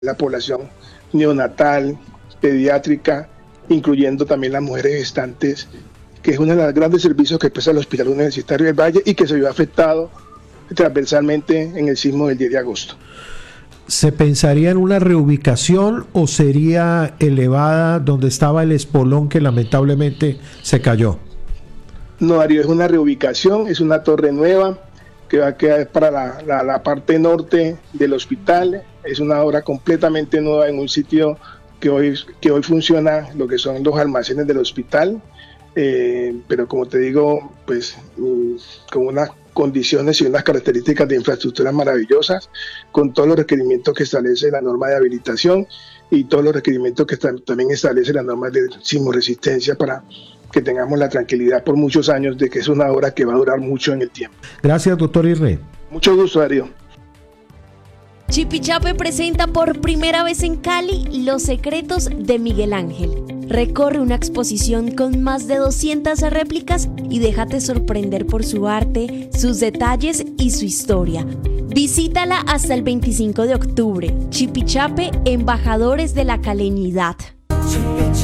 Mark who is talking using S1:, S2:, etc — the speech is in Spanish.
S1: la población neonatal, pediátrica, incluyendo también las mujeres gestantes, que es uno de los grandes servicios que presta el Hospital Universitario del Valle y que se vio afectado transversalmente en el sismo del 10 de agosto.
S2: ¿Se pensaría en una reubicación o sería elevada donde estaba el espolón que lamentablemente se cayó?
S1: No, Darío, es una reubicación, es una torre nueva que va a quedar para la parte norte del hospital. Es una obra completamente nueva en un sitio que hoy funciona, lo que son los almacenes del hospital, pero como te digo, pues con unas condiciones y unas características de infraestructura maravillosas, con todos los requerimientos que establece la norma de habilitación y todos los requerimientos que también establece la norma de sismoresistencia para que tengamos la tranquilidad por muchos años de que es una obra que va a durar mucho en el tiempo.
S2: Gracias, doctor Irre.
S1: Mucho gusto, Darío.
S3: Chipichape presenta por primera vez en Cali Los secretos de Miguel Ángel. Recorre una exposición con más de 200 réplicas y déjate sorprender por su arte, sus detalles y su historia. Visítala hasta el 25 de octubre. Chipichape, embajadores de la caleñidad.